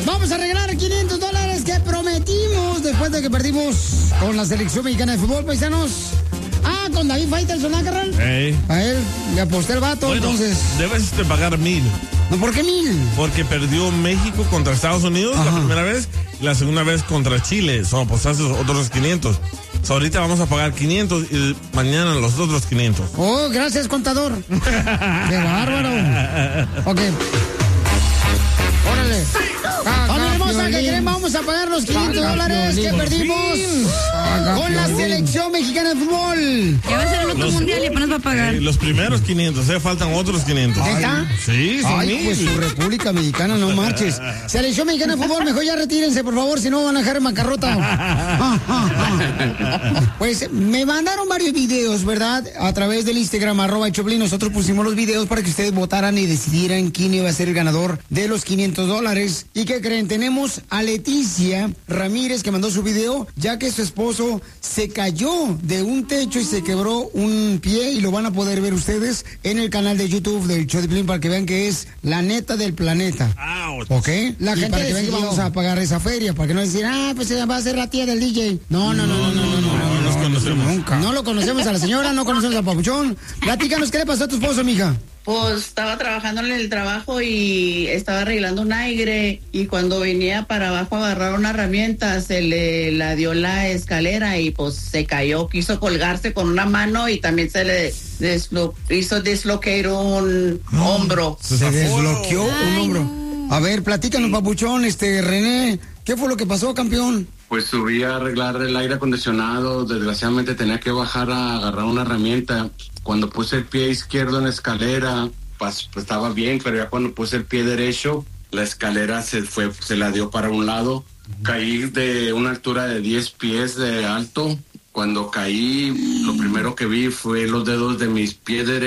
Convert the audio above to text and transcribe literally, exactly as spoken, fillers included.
Vamos a regalar quinientos dólares que prometimos después de que perdimos con la selección mexicana de fútbol, paisanos. Ah, con David Faitelson, ¿no, carnal? Hey. A él le aposté el vato, bueno, entonces. Debes de pagar mil. No, ¿por qué mil? Porque perdió México contra Estados Unidos. Ajá. La primera vez y la segunda vez contra Chile. Son apostaste otros quinientos. So, ahorita vamos a pagar quinientos y mañana los otros quinientos. Oh, gracias, contador. ¡Qué bárbaro! Ok. Órale. Familia hermosa, ¿qué creen? Vamos a pagar los quinientos dólares que perdimos con la selección mexicana de fútbol. Ya va a ser el otro los, mundial y apenas va a pagar. Eh, los primeros quinientos, eh, faltan otros quinientos. ¿Neta? Sí, son Ay, mil. pues su República Mexicana, no marches. Selección mexicana de fútbol, mejor ya retírense, por favor, si no van a dejar en bancarrota. Pues me mandaron varios videos, ¿verdad? A través del Instagram, arroba Choplin. Nosotros pusimos los videos para que ustedes votaran y decidieran quién iba a ser el ganador de los quinientos dólares. ¿Y qué creen? Tenemos a Leticia Ramírez que mandó su video, ya que su esposo se cayó de un techo y se quebró un pie, y lo van a poder ver ustedes en el canal de YouTube del Show de Piolín para que vean que es la neta del planeta. Ouch. ¿Ok? La y gente para que vean que vamos a pagar esa feria, para que no decir, ah, pues va a ser la tía del D J. No, no, no, no, no, no, no, no, no, no nos conocemos. Nunca. No lo conocemos a la señora, no conocemos a Papuchón. Platícanos, ¿qué le pasó a tu esposo, mija? Pues estaba trabajando en el trabajo y estaba arreglando un aire, y cuando venía para abajo a agarrar una herramienta se le la dio la escalera y pues se cayó, quiso colgarse con una mano y también se le deslo, hizo dislocar un no, hombro. Se, se desbloqueó un hombro. No. A ver, platícanos, Papuchón, este René, ¿qué fue lo que pasó, campeón? Pues subí a arreglar el aire acondicionado, desgraciadamente tenía que bajar a agarrar una herramienta. Cuando puse el pie izquierdo en la escalera, pues, pues estaba bien, pero ya cuando puse el pie derecho, la escalera se fue, se la dio para un lado. Caí de una altura de diez pies de alto. Cuando caí, lo primero que vi fue los dedos de mis pies derechos